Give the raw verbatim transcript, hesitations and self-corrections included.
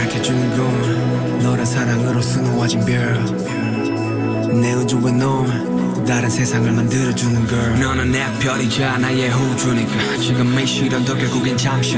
밝혀주는 건 너란 사랑으로 수놓아진 별내 우주에 넌 또 다른 세상을 만들어주는 걸. 너는 내 별이자 나의 우주니까 지금 이 시련도 결국엔 잠시